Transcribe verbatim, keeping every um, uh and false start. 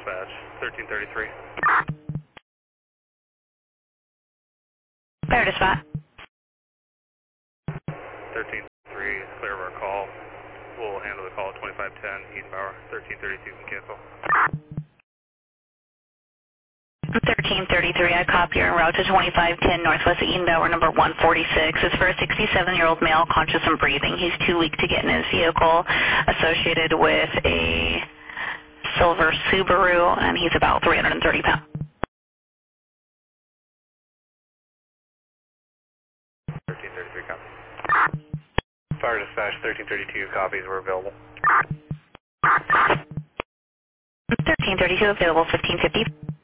dispatch, thirteen thirty-three. Fire dispatch. thirteen thirty-three, clear of our call. We'll handle the call at twenty-five ten, East Power, thirteen thirty-two can cancel. thirteen thirty-three, I copy you en route to twenty-five ten Northwest Eden Tower, number one forty-six. It's for a sixty-seven-year-old male, conscious and breathing. He's too weak to get in his vehicle, associated with a silver Subaru, and he's about three hundred thirty pounds. thirteen thirty-three, copy. Fire dispatch, thirteen thirty-two, copies were available. thirteen thirty-two, available fifteen fifty.